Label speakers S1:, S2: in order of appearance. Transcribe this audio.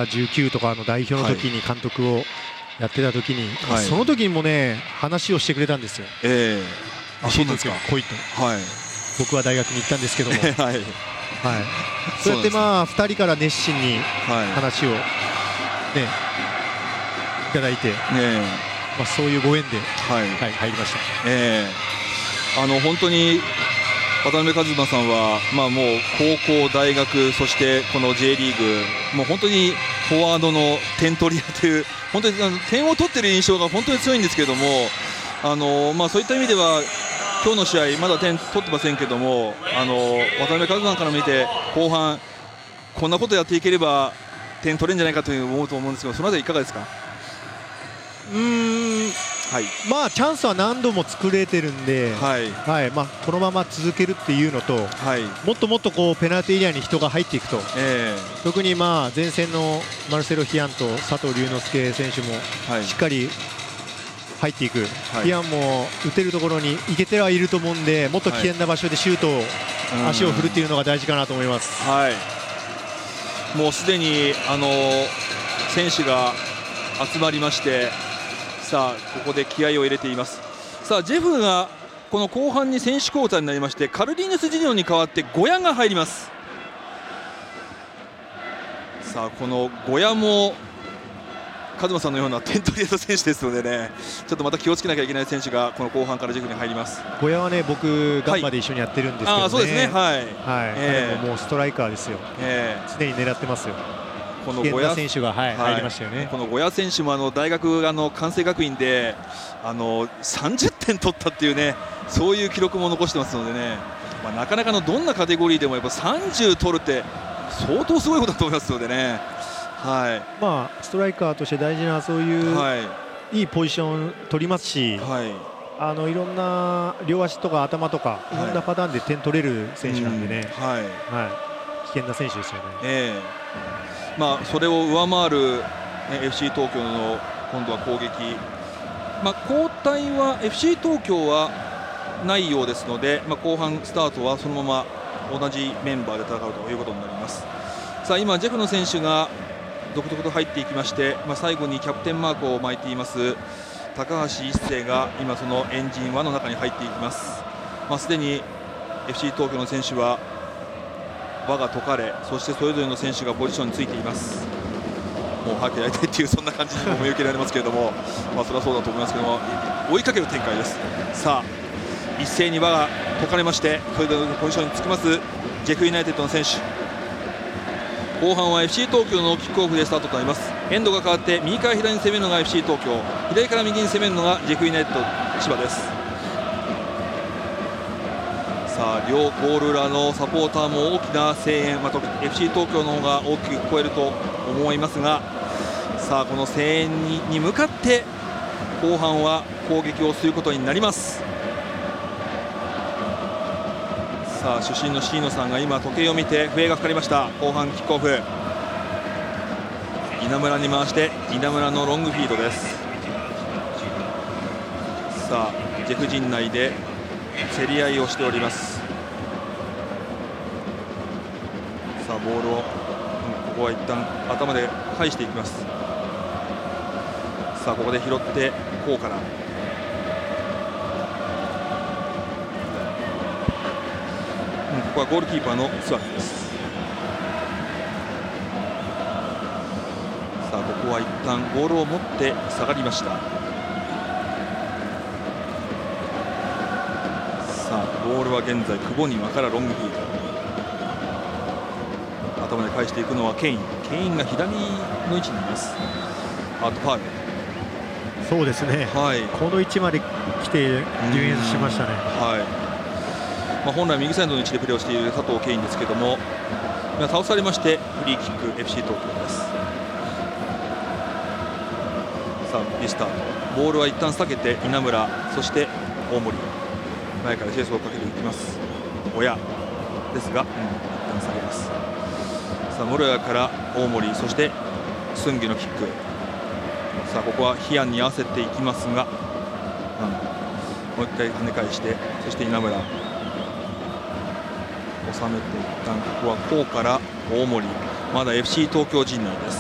S1: 19とかの代表の時に監督をやってた時に、
S2: はい、
S1: その時にもね話をしてくれたんですよ。
S2: そうなんですか。
S1: 来いと、僕は大学に行ったんですけども、そうやって2人から熱心に話を、ね、いただいて、そういうご縁で、入りました。
S2: 本当に渡辺一馬さんは、もう高校、大学、そしてこの J リーグ、もう本当にフォワードの点取り屋という、本当に点を取っている印象が本当に強いんですけども、そういった意味では今日の試合まだ点取ってませんけども、渡辺一馬から見て後半こんなことやっていければ点取れるんじゃないかという思うと思うんですけど、そのあたりいかがですか？
S1: チャンスは何度も作れてるんで、このまま続けるっていうのと、もっともっとペナルティーエリアに人が入っていくと、特に前線のマルセロ・ヒアンと佐藤龍之介選手もしっかり入っていく、ヒアンも打てるところに行けてはいると思うんで、もっと危険な場所でシュートを、足を振るっていうのが大事かなと思います。
S2: もうすでに選手が集まりまして、さあここで気合を入れています。さあジェフがこの後半に選手交代になりまして、カルリーヌス・ジュニオに代わってゴヤが入ります。さあこのゴヤも和馬さんのような点取り屋の選手ですのでね、ちょっとまた気をつけなきゃいけない選手がこの後半からジェフに入ります。
S1: ゴヤはね、僕ガンバで一緒にやってるんですけどね、
S2: そうですね、
S1: 彼ももうストライカーですよ、常に狙ってますよ。
S2: このゴヤ
S1: 選手が、入りましたよね。
S2: このゴヤ選手も大学関西学院で30点取ったっていうね、そういう記録も残してますのでね、なかなかのどんなカテゴリーでもやっぱ30取るって相当すごいことだと思いますのでね。
S1: ストライカーとして大事なそういういいポジション取りますし、いろんな両足とか頭とかいろんなパターンで点取れる選手なんでね、危険な選手ですよね。
S2: それを上回る FC 東京の今度は攻撃、交代は FC 東京はないようですので、後半スタートはそのまま同じメンバーで戦うということになります。さあ今ジェフの選手が続々と入っていきまして、最後にキャプテンマークを巻いています高橋一生が今そのエンジン1の中に入っていきます。すでに FC 東京の選手は輪が解かれ、そしてそれぞれの選手がポジションについています。もう早くやりたいというそんな感じにも見受けられますけれども、それはそうだと思いますけども、追いかける展開です。さあ一斉に輪が解かれまして、それぞれのポジションにつきますジェフユナイテッドの選手、後半は FC 東京のキックオフでスタートとなります。エンドが変わって右から左に攻めるのが FC 東京、左から右に攻めるのがジェフユナイテッド千葉です。さあ両ゴール裏のサポーターも大きな声援、FC 東京の方が大きく聞こえると思いますが、さあこの声援に向かって後半は攻撃をすることになります。さあ主審の椎野さんが今時計を見て笛がかかりました。後半キックオフ、稲村に回して稲村のロングフィードです。さあジェフ陣内で競り合いをしております。さあボールを、ここは一旦頭で返していきます。さあここで拾ってこうから、ここはゴールキーパーのスワンです。さあここは一旦ボールを持って下がりました。さあボールは現在久保庭からロングフィード、頭で返していくのはケインが左の位置にいます。ファウル、
S1: そうですね、この位置まで来てディフェンスしましたね。
S2: 本来右サイドの位置でプレーをしている佐藤ケインですけども、倒されましてフリーキック FC 東京です。さあリスタート、ボールは一旦避けて稲村、そして大森、前からチェイスをかけていきます。親ですが、一旦下げます。さあ室谷から大森、そしてスンギのキック。さあここはヒアンに合わせていきますが、もう一回跳ね返して、そして稲村収めて、一旦ここはこうから大森、まだ FC 東京陣内です。